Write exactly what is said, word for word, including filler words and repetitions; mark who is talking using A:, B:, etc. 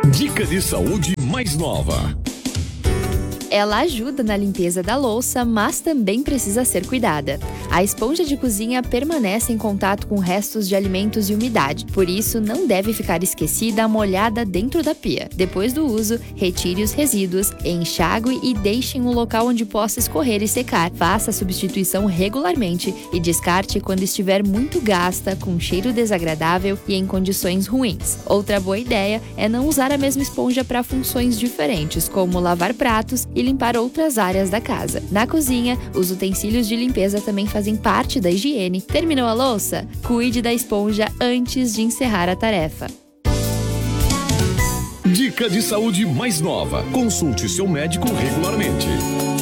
A: Dica de saúde mais nova.
B: Ela ajuda na limpeza da louça, mas também precisa ser cuidada. A esponja de cozinha permanece em contato com restos de alimentos e umidade, por isso não deve ficar esquecida molhada dentro da pia. Depois do uso, retire os resíduos, enxague e deixe em um local onde possa escorrer e secar. Faça a substituição regularmente e descarte quando estiver muito gasta, com cheiro desagradável e em condições ruins. Outra boa ideia é não usar a mesma esponja para funções diferentes, como lavar pratos e limpar outras áreas da casa. Na cozinha, os utensílios de limpeza também fazem parte da higiene. Terminou a louça? Cuide da esponja antes de encerrar a tarefa.
A: Dica de saúde mais nova. Consulte seu médico regularmente.